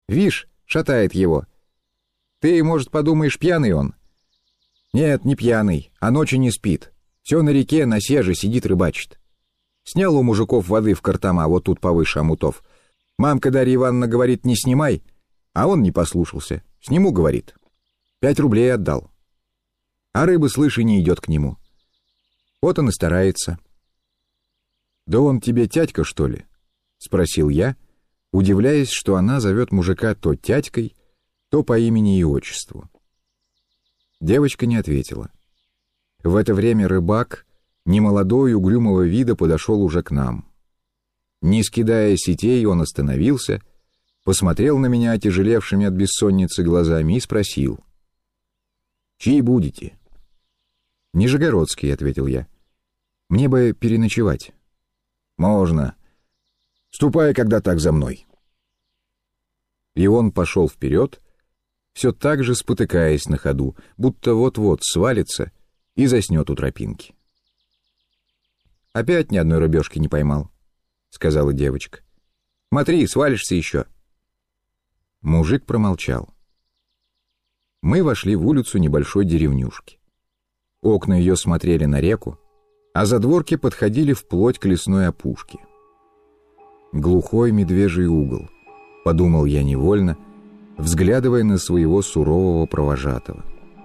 Вишь, шатает его. Ты, может, подумаешь, пьяный он? Нет, не пьяный, а ночью не спит. Все на реке, на сеже сидит, рыбачит. Снял у мужиков воды в картама, вот тут повыше омутов. Мамка Дарья Ивановна говорит, не снимай, а он не послушался. Сниму, говорит. 5 рублей отдал. А рыба, слышь, и не идет к нему. Вот он и старается. «Да он тебе тядька, что ли?» — спросил я, удивляясь, что она зовет мужика то тядькой, то по имени и отчеству. Девочка не ответила. В это время рыбак, немолодой, угрюмого вида, подошел уже к нам. Не скидая сетей, он остановился, посмотрел на меня отяжелевшими от бессонницы глазами и спросил: «Чьи будете?» «Нижегородский», — ответил я. «Мне бы переночевать». «Можно. Ступай, когда так, за мной». И он пошел вперед, все так же спотыкаясь на ходу, будто вот-вот свалится и заснет у тропинки. «Опять ни одной рыбешки не поймал», — сказала девочка. «Смотри, свалишься еще». Мужик промолчал. Мы вошли в улицу небольшой деревнюшки. Окна ее смотрели на реку, а задворки подходили вплоть к лесной опушке. «Глухой медвежий угол», — подумал я невольно, взглядывая на своего сурового провожатого.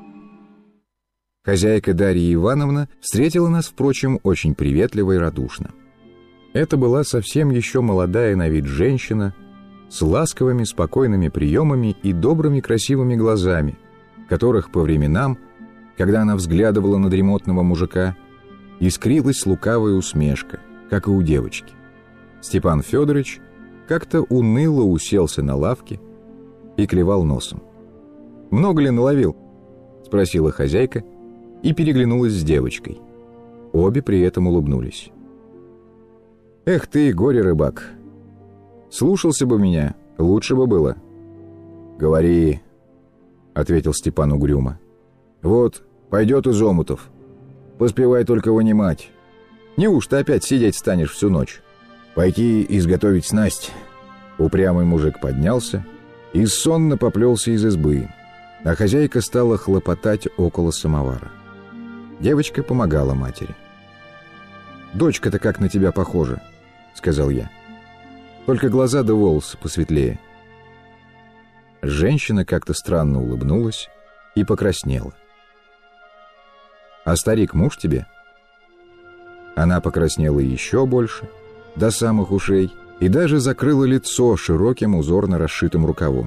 Хозяйка Дарья Ивановна встретила нас, впрочем, очень приветливо и радушно. Это была совсем еще молодая на вид женщина с ласковыми, спокойными приемами и добрыми красивыми глазами, которых по временам, когда она взглядывала на дремотного мужика, искрилась лукавая усмешка, как и у девочки. Степан Федорович как-то уныло уселся на лавке и клевал носом. «Много ли наловил?» — спросила хозяйка и переглянулась с девочкой. Обе при этом улыбнулись. «Эх ты, горе-рыбак! Слушался бы меня, лучше бы было». «Говори», — ответил Степан угрюмо. «Вот, пойдет из омутов. Поспевай только вынимать. Неужто опять сидеть станешь всю ночь? Пойти изготовить снасть». Упрямый мужик поднялся и сонно поплелся из избы, а хозяйка стала хлопотать около самовара. Девочка помогала матери. «Дочка-то как на тебя похожа», — сказал я. «Только глаза да волосы посветлее». Женщина как-то странно улыбнулась и покраснела. «А старик муж тебе?» Она покраснела еще больше, до самых ушей, и даже закрыла лицо широким узорно расшитым рукавом.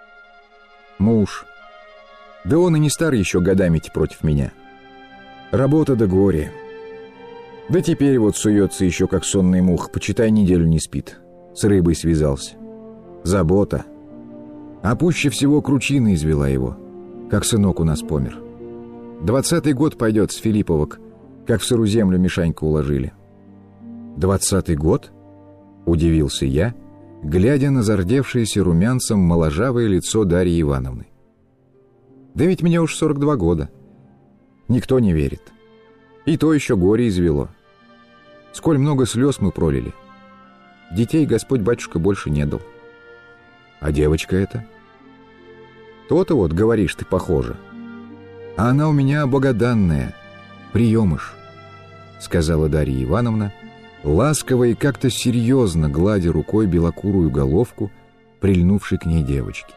«Муж. Да он и не стар еще годами против меня. Работа да горе. Да теперь вот суется еще как сонный мух, почитай, неделю не спит. С рыбой связался. Забота. А пуще всего кручина извела его, как сынок у нас помер. 20-й год пойдет с Филипповок, как в сыру землю Мишаньку уложили». «20-й год?» — удивился я, глядя на зардевшееся румянцем моложавое лицо Дарьи Ивановны. «Да ведь мне уж 42 года. Никто не верит. И то еще горе извело. Сколь много слез мы пролили. Детей Господь батюшка больше не дал. А девочка эта? То-то вот, говоришь, ты похожа. А она у меня богоданная, приемыш», — сказала Дарья Ивановна, ласково и как-то серьезно гладя рукой белокурую головку, прильнувшей к ней девочки.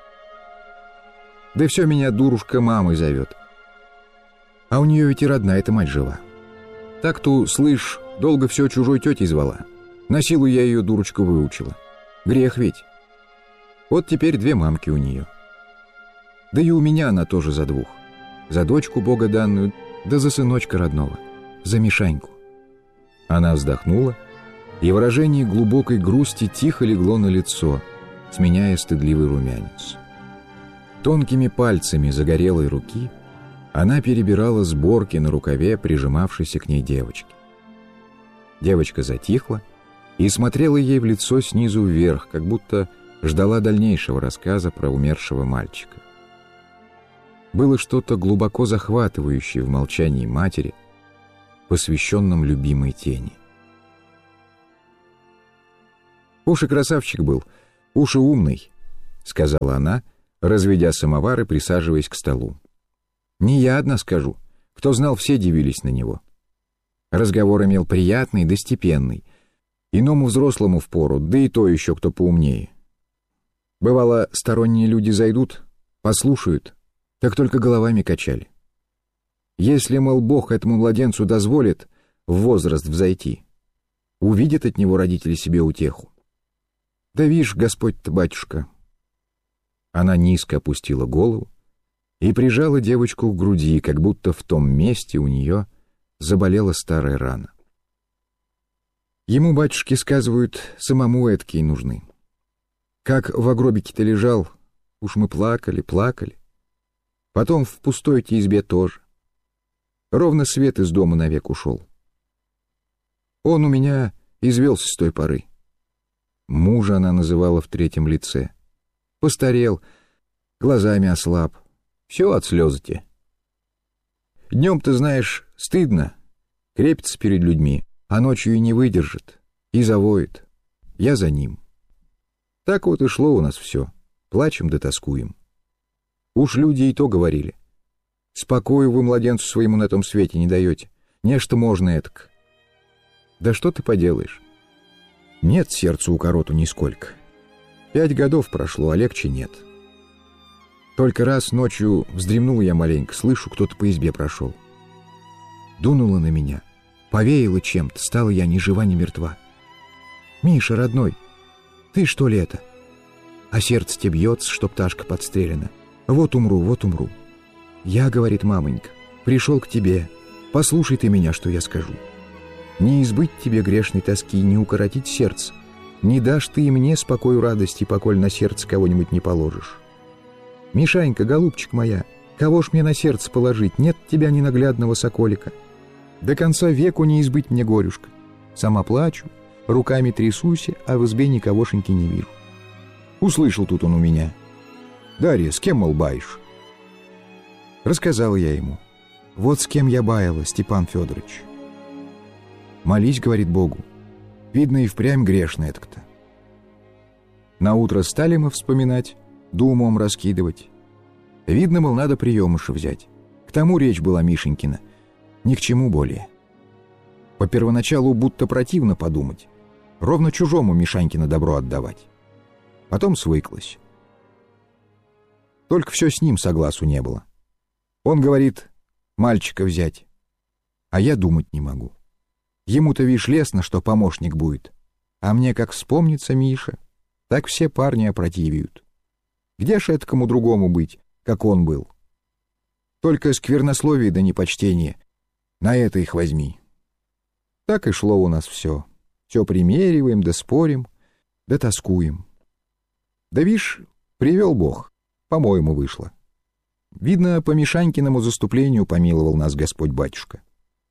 «Да все меня дурушка мамой зовет. А у нее ведь и родная-то мать жива. Так-то, слышь, долго все чужой тетей звала. На силу я ее, дурочку, выучила. Грех ведь. Вот теперь 2 мамки у нее. Да и у меня она тоже за 2. За дочку богоданную, да за сыночка родного, за Мишаньку». Она вздохнула, и выражение глубокой грусти тихо легло на лицо, сменяя стыдливый румянец. Тонкими пальцами загорелой руки она перебирала сборки на рукаве прижимавшейся к ней девочки. Девочка затихла и смотрела ей в лицо снизу вверх, как будто ждала дальнейшего рассказа про умершего мальчика. Было что-то глубоко захватывающее в молчании матери, посвященном любимой тени. Уж и красавчик был, уж и умный, — сказала она, разведя самовар и присаживаясь к столу. «Не я одна скажу. Кто знал, все дивились на него. Разговор имел приятный да степенный. Иному взрослому впору, да и то еще кто поумнее. Бывало, сторонние люди зайдут, послушают, так только головами качали. Если, мол, Бог этому младенцу дозволит в возраст взойти, увидят от него родители себе утеху. Да вишь, Господь-то, батюшка». Она низко опустила голову и прижала девочку к груди, как будто в том месте у нее заболела старая рана. Ему, батюшки, сказывают, самому эткие нужны. Как в гробике-то лежал, уж мы плакали, плакали. Потом в пустой-те избе тоже. Ровно свет из дома навек ушел. Он у меня извелся с той поры. Мужа она называла в третьем лице. Постарел, глазами ослаб. Все от слезы-те. Днем-то, знаешь, стыдно, крепится перед людьми, а ночью и не выдержит, и завоет. Я за ним. Так вот и шло у нас все. Плачем да тоскуем. Уж люди и то говорили. Спокою вы младенцу своему на том свете не даете. Нечто можно этак. Да что ты поделаешь? Нет сердца у короту нисколько. 5 годов прошло, а легче нет. Только раз ночью вздремнул я маленько, слышу, кто-то по избе прошел. Дунуло на меня, повеяло чем-то, стала я ни жива, ни мертва. «Миша, родной, ты что ли это?» А сердце тебе бьется, что пташка подстрелена. «Вот умру, вот умру». «Я, — говорит мамонька, — пришел к тебе. Послушай ты меня, что я скажу. Не избыть тебе грешной тоски, не укоротить сердце. Не дашь ты и мне спокою радости, поколь на сердце кого-нибудь не положишь. Мишанька, голубчик моя, кого ж мне на сердце положить? Нет тебя ненаглядного соколика. До конца веку не избыть мне горюшка. Сама плачу, руками трясуся, а в избе никогошеньки не вижу». Услышал тут он у меня. «Дарья, с кем, мол, баишь?» Рассказал я ему. «Вот с кем я баяла, Степан Федорович». «Молись, — говорит, — Богу. Видно, и впрямь грешно это-то». Наутро стали мы вспоминать, да умом раскидывать. Видно, мол, надо приемыша взять. К тому речь была Мишенькина, ни к чему более. По первоначалу будто противно подумать, ровно чужому Мишанькино добро отдавать. Потом свыклась. Только все с ним согласу не было. Он говорит, мальчика взять, а я думать не могу. Ему-то, вишь, лестно, что помощник будет, а мне, как вспомнится Миша, так все парни опротивеют. Где ж это кому другому быть, как он был? Только сквернословие да непочтение, на это их возьми. Так и шло у нас все. Все примериваем да спорим, да тоскуем. Да вишь, привел Бог, по-моему, вышло. Видно, по Мишанькиному заступлению помиловал нас Господь-батюшка.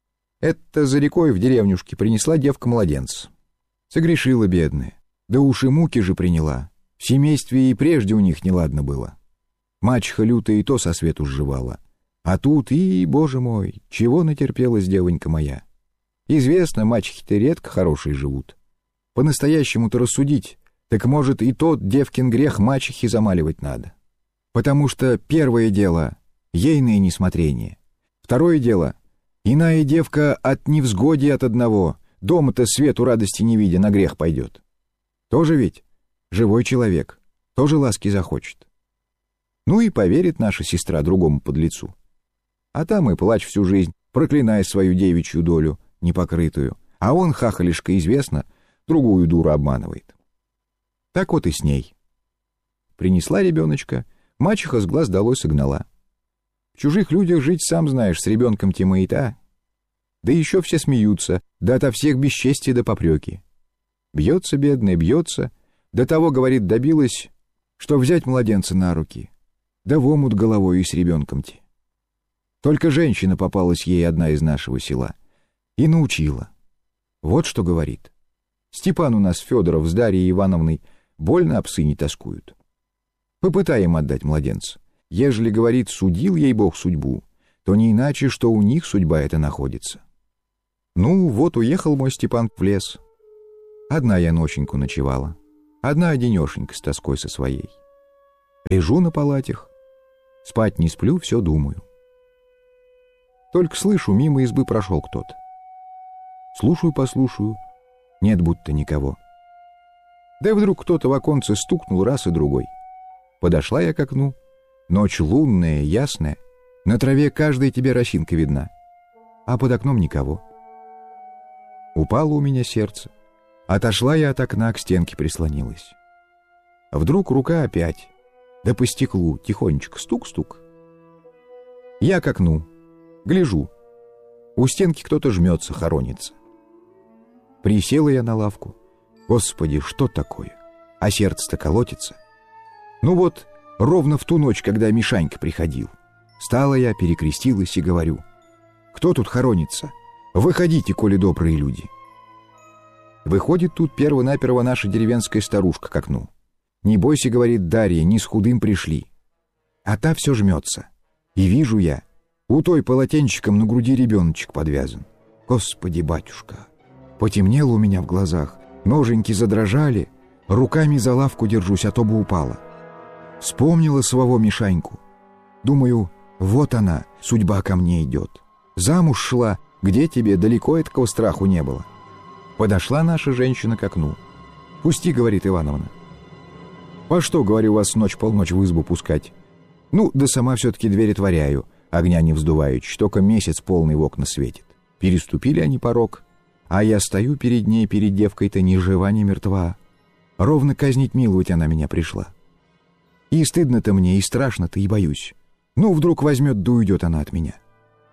Это за рекой в деревнюшке принесла девка младенца. Согрешила бедная, да уж и муки же приняла. В семействе и прежде у них неладно было. Мачеха лютая и то со свету сживала. А тут и, боже мой, чего натерпелась девонька моя. Известно, мачехи-то редко хорошие живут. По-настоящему-то рассудить, так может и тот девкин грех мачехи замаливать надо. Потому что первое дело — ейное несмотрение. Второе дело — иная девка от невзгоди от одного, дома-то свету радости не видя, на грех пойдет. Тоже ведь живой человек, тоже ласки захочет. Ну и поверит наша сестра другому подлецу. А там и плачь всю жизнь, проклиная свою девичью долю непокрытую. А он, хахалишка, известно, другую дуру обманывает. Так вот и с ней. Принесла ребеночка, мачеха с глаз долой согнала. В чужих людях жить, сам знаешь, с ребенком тема и та. Да еще все смеются, да ото всех бесчестия да попреки. Бьется бедная, бьется, до того, говорит, добилась, что взять младенца на руки, да в омут головой и с ребенком-те. Только женщина попалась ей одна из нашего села и научила. Вот что говорит. Степан у нас Федоров с Дарьей Ивановной больно об сыне тоскуют. Попытаем отдать младенца. Ежели, говорит, судил ей Бог судьбу, то не иначе, что у них судьба эта находится. Ну, вот уехал мой Степан в лес. Одна я ноченьку ночевала, одна одинешенька с тоской со своей. Лежу на палатях, спать не сплю, все думаю. Только слышу, мимо избы прошел кто-то. Слушаю-послушаю, нет будто никого. Да и вдруг кто-то в оконце стукнул раз и другой. Подошла я к окну. Ночь лунная, ясная. На траве каждая тебе росинка видна. А под окном никого. Упало у меня сердце. Отошла я от окна, к стенке прислонилась. Вдруг рука опять. Да по стеклу, тихонечко, стук-стук. Я к окну. Гляжу. У стенки кто-то жмется, хоронится. Присела я на лавку. Господи, что такое? А сердце-то колотится. Ну вот, ровно в ту ночь, когда Мишанька приходил. Стала я, перекрестилась и говорю: кто тут хоронится? Выходите, коли добрые люди. Выходит тут перво-наперво наша деревенская старушка к окну. Не бойся, говорит Дарья, не с худым пришли. А та все жмется. И вижу я, у той полотенчиком на груди ребеночек подвязан. Господи, батюшка! Потемнело у меня в глазах, ноженьки задрожали, руками за лавку держусь, а то бы упала. Вспомнила своего Мишаньку. Думаю, вот она, судьба ко мне идет. Замуж шла, где тебе, далеко и такого страху не было. Подошла наша женщина к окну. «Пусти, — говорит Ивановна». «По что, — говорю, — вас ночь-полночь в избу пускать? Ну, да сама все-таки дверь отворяю, огня не вздуваючи, только месяц полный в окна светит». Переступили они порог, а я стою перед ней, перед девкой-то, ни жива, ни мертва. Ровно казнить, миловать она меня пришла. И стыдно-то мне, и страшно-то, и боюсь. Ну, вдруг возьмет, да уйдет она от меня.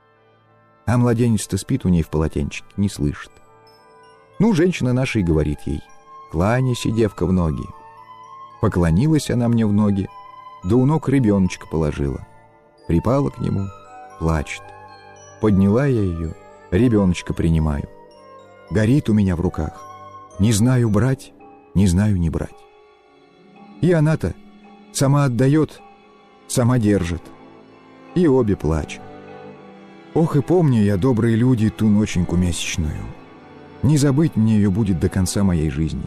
А младенец-то спит у ней в полотенчике, не слышит. Ну, женщина наша и говорит ей: «Кланяйся, девка, в ноги». Поклонилась она мне в ноги, да у ног ребеночка положила. Припала к нему, плачет. Подняла я ее, ребеночка принимаю. Горит у меня в руках. Не знаю брать, не знаю не брать. И она-то сама отдает, сама держит. И обе плачут. Ох, и помню я, добрые люди, ту ноченьку месячную. Не забыть мне ее будет до конца моей жизни.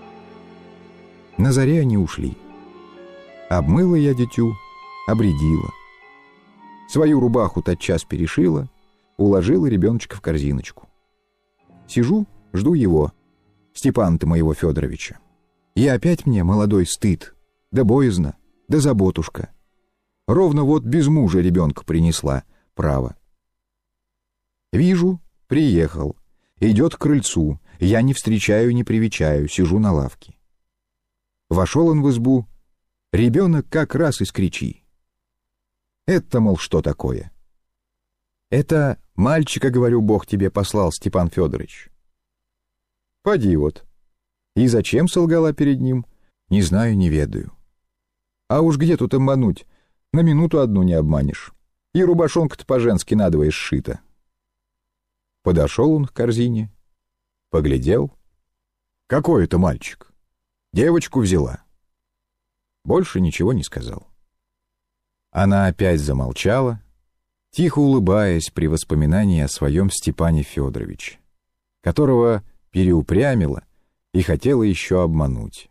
На заре они ушли. Обмыла я дитю, обредила. Свою рубаху тотчас перешила, уложила ребеночка в корзиночку. Сижу, жду его, Степана-то моего Федоровича. И опять мне, молодой, стыд, да боязно, да заботушка. Ровно вот без мужа ребенка принесла, право. Вижу, приехал, идет к крыльцу, я не встречаю, не привечаю, сижу на лавке. Вошел он в избу, ребенок как раз и скричи. Это, мол, что такое? Это мальчика, говорю, Бог тебе послал, Степан Федорович. Поди вот. И зачем солгала перед ним? Не знаю, не ведаю. А уж где тут обмануть? На минуту одну не обманешь. И рубашонка-то по-женски надвое сшита. Подошел он к корзине, поглядел. Какой это мальчик? Девочку взяла. Больше ничего не сказал. Она опять замолчала, тихо улыбаясь при воспоминании о своем Степане Федоровиче, которого переупрямила и хотела еще обмануть.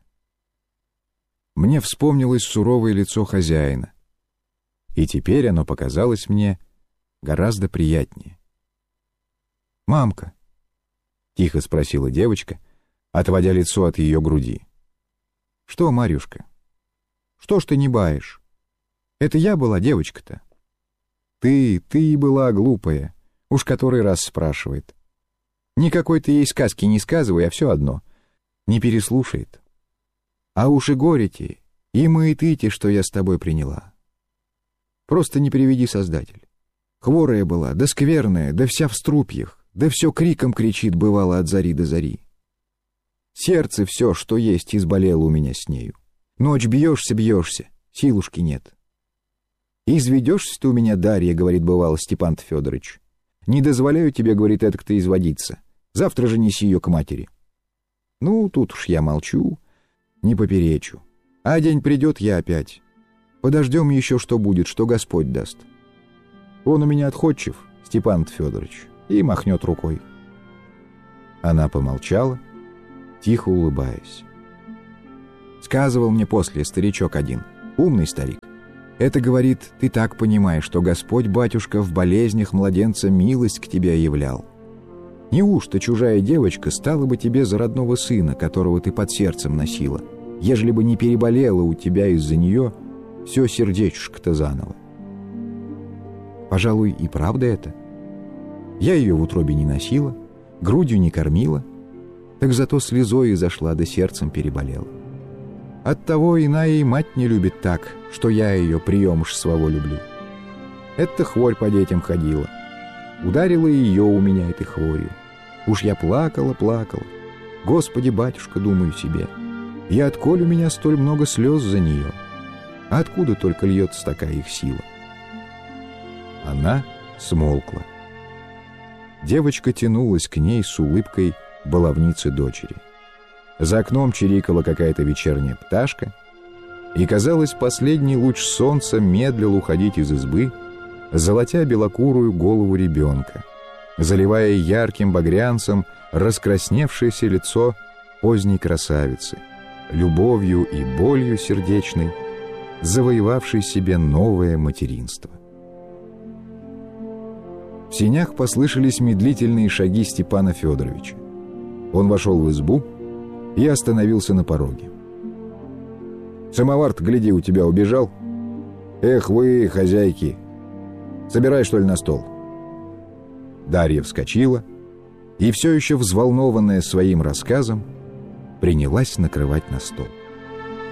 Мне вспомнилось суровое лицо хозяина, и теперь оно показалось мне гораздо приятнее. «Мамка», — тихо спросила девочка, отводя лицо от ее груди. «Что, Марюшка? Что ж ты не баешь? Это я была девочка-то». Ты и была глупая, уж который раз спрашивает. Никакой ты ей сказки не сказывай, а все одно. Не переслушает. А уж и горе-те, и мы, и ты-те, что я с тобой приняла. Просто не приведи, Создатель. Хворая была, да скверная, да вся в струпьях, да все криком кричит, бывало, от зари до зари. Сердце все, что есть, изболело у меня с нею. Ночь бьешься, силушки нет. «Изведешься ты у меня, Дарья, — говорит, бывало, Степан Федорович. Не дозволяю тебе, — говорит, — этак-то изводиться. Завтра же неси ее к матери». Ну, тут уж я молчу, не поперечу. А день придет, я опять. Подождем еще, что будет, что Господь даст. Он у меня отходчив, Степан Федорович, и махнет рукой. Она помолчала, тихо улыбаясь. Сказывал мне после старичок один: Умный старик. Это, говорит, ты так понимаешь, что Господь, батюшка, в болезнях младенца милость к тебе являл. Неужто чужая девочка стала бы тебе за родного сына, которого ты под сердцем носила, ежели бы не переболело у тебя из-за нее все сердечко-то заново? Пожалуй, и правда это. Я ее в утробе не носила, грудью не кормила, так зато слезой изошла да сердцем переболела. Оттого иная и мать не любит так, что я ее приемыш своего люблю. Это хворь по детям ходила. Ударила ее у меня этой хворью. Уж я плакала. Господи, батюшка, думаю себе, и отколь у меня столь много слез за нее? А откуда только льется такая их сила? Она смолкла. Девочка тянулась к ней с улыбкой баловницы дочери. За окном чирикала какая-то вечерняя пташка, и, казалось, последний луч солнца медлил уходить из избы, золотя белокурую голову ребенка, заливая ярким багрянцем раскрасневшееся лицо поздней красавицы, любовью и болью сердечной, завоевавшей себе новое материнство. В сенях послышались медлительные шаги Степана Федоровича. Он вошел в избу и остановился на пороге. «Самовар-то, гляди, у тебя убежал? Эх вы, хозяйки! Собирай, что ли, на стол?» Дарья вскочила и, все еще взволнованная своим рассказом, принялась накрывать на стол.